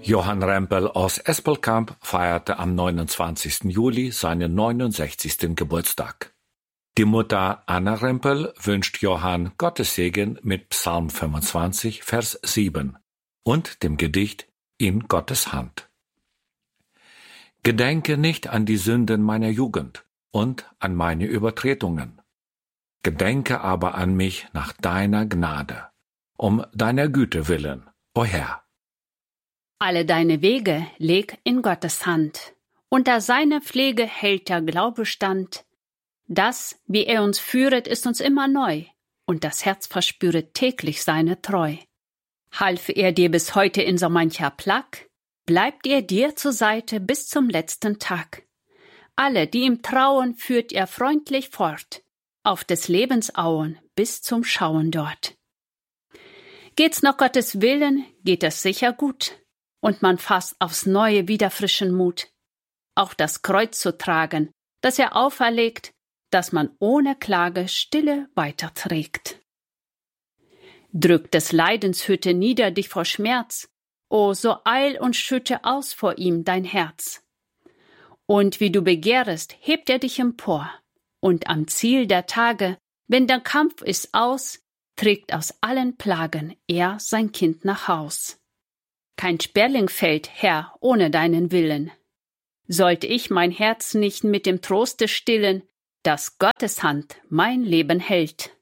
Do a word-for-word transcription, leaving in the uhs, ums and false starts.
Johann Rempel aus Espelkamp feierte am neunundzwanzigsten Juli seinen neunundsechzigsten Geburtstag. Die Mutter Anna Rempel wünscht Johann Gottes Segen mit Psalm fünfundzwanzig, Vers sieben und dem Gedicht In Gottes Hand. Gedenke nicht an die Sünden meiner Jugend und an meine Übertretungen. Gedenke aber an mich nach deiner Gnade, um deiner Güte willen, o Herr. Alle deine Wege leg in Gottes Hand. Unter seiner Pflege hält der Glaube stand. Das, wie er uns führet, ist uns immer neu, und das Herz verspüret täglich seine Treu. Half er dir bis heute in so mancher Plack, bleibt er dir zur Seite bis zum letzten Tag. Alle, die ihm trauen, führt er freundlich fort, auf des Lebens Auen bis zum Schauen dort. Geht's nach Gottes Willen, geht es sicher gut, und man fasst aufs Neue wieder frischen Mut, auch das Kreuz zu tragen, das er auferlegt, dass man ohne Klage stille weiterträgt. Drückt des Leidens Hütte nieder dich vor Schmerz, o so eil und schütte aus vor ihm dein Herz. Und wie du begehrest, hebt er dich empor, und am Ziel der Tage, wenn der Kampf ist aus, trägt aus allen Plagen er sein Kind nach Haus. Kein Sperling fällt, Herr, ohne deinen Willen. Sollte ich mein Herz nicht mit dem Troste stillen, dass Gottes Hand mein Leben hält.